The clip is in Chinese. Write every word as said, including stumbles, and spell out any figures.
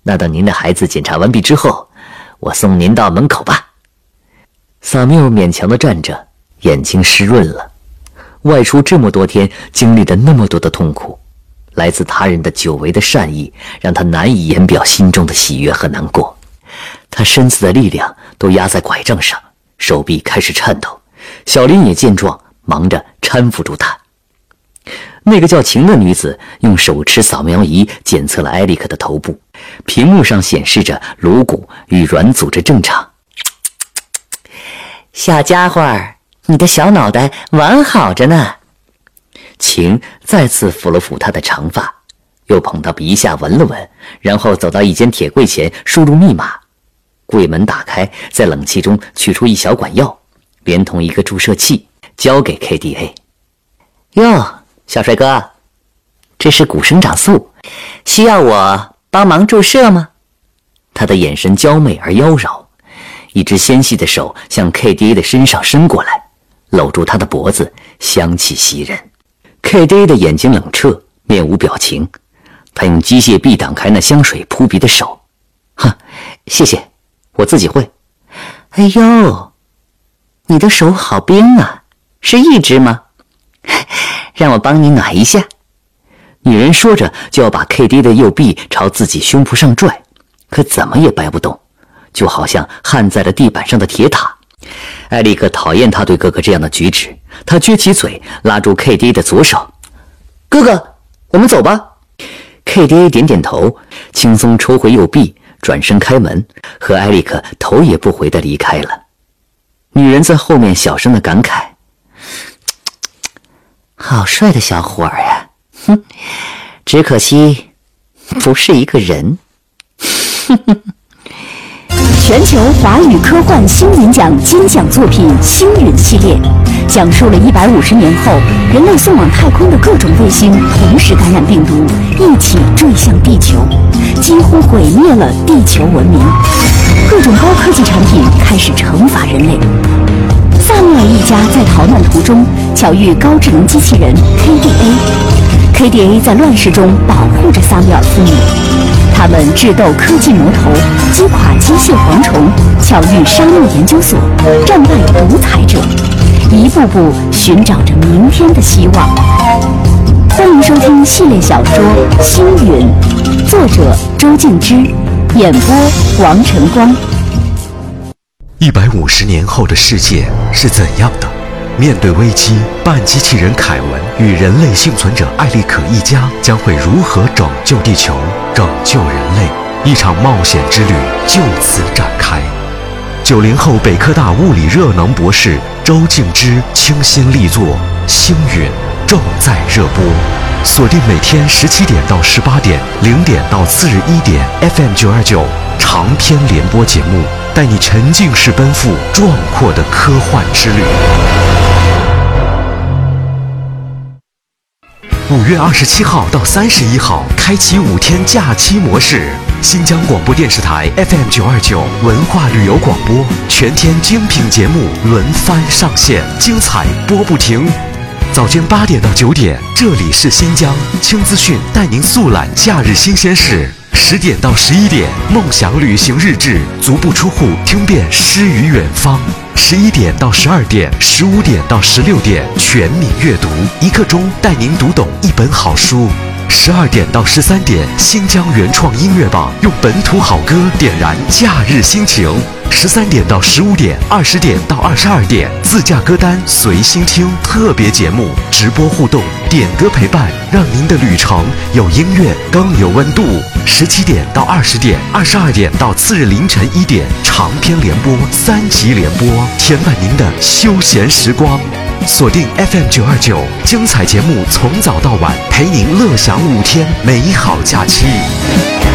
那等您的孩子检查完毕之后，我送您到门口吧。萨缪尔勉强地站着，眼睛湿润了。外出这么多天，经历了那么多的痛苦，来自他人的久违的善意，让他难以言表心中的喜悦和难过。他身子的力量都压在拐杖上，手臂开始颤抖。小林也见状，忙着搀扶住他。那个叫晴的女子用手持扫描仪检测了埃里克的头部，屏幕上显示着颅骨与软组织正常。 小家伙儿，你的小脑袋完好着呢。 晴再次抚了抚他的长发，又捧到鼻下闻了闻，然后走到一间铁柜前输入密码。柜门打开，在冷气中取出一小管药，连同一个注射器，交给 K D A。 哟，小帅哥， 这是骨生长素， 需要我帮忙注射吗？ 他的眼神娇媚而妖娆，一只纤细的手向 K D A 的身上伸过来，搂住他的脖子，香气袭人。 K D A 的眼睛冷彻，面无表情，他用机械臂挡开那香水扑鼻的手。哼，谢谢，我自己会。 哎呦，你的手好冰啊，是一只吗？让我帮你暖一下。 女人说着就要把 K D A 的右臂朝自己胸脯上拽，可怎么也掰不动，就好像焊在了地板上的铁塔。艾利克讨厌他对哥哥这样的举止，他撅起嘴拉住 K D A 的左手。哥哥，我们走吧。 K D A 点点头，轻松抽回右臂，转身开门，和艾利克头也不回地离开了。女人在后面小声地感慨： 好帅的小伙儿呀，哼，只可惜不是一个人。 全球华语科幻星云奖金奖作品《星陨》系列，讲述了一百五十年后人类送往太空的各种卫星同时感染病毒，一起坠向地球，几乎毁灭了地球文明。各种高科技产品开始惩罚人类。萨缪尔一家在逃难途中巧遇高智能机器人 K D A，K D A 在乱世中保护着萨缪尔父女。他们智斗科技魔头，击垮机械蝗虫，巧遇沙漠研究所，战败独裁者，一步步寻找着明天的希望。欢迎收听系列小说《星陨》，作者周静之，演播王晨光。 一百五十年后的世界是怎样的？面对危机，半机器人凯文与人类幸存者艾利可一家将会如何拯救地球、拯救人类？一场冒险之旅就此展开。九零后北科大物理热能博士周静之倾心力作《星陨》正在热播，锁定每天十七点到十八点，零点到次日一点 F M 九二九长篇联播节目，带你沉浸式奔赴壮阔的科幻之旅。五月二十七号到三十一号，开启五天假期模式。新疆广播电视台 F M 九二九文化旅游广播，全天精品节目轮番上线，精彩播不停。早间八点到九点，这里是新疆轻资讯，带您速览假日新鲜事。十点到十一点，梦想旅行日志，足不出户听遍诗与远方。十一点到十二点，十五点到十六点，全民阅读，一刻钟带您读懂一本好书。十二点到十三点，新疆原创音乐榜，用本土好歌点燃假日心情。十三点到十五点，二十点到二十二点，自驾歌单随心听特别节目，直播互动，点歌陪伴，让您的旅程有音乐更有温度。十七点到二十点，二十二点到次日凌晨一点，长篇联播三集联播，填满您的休闲时光。锁定 F M 九二九，精彩节目从早到晚，陪您乐享五天美好假期。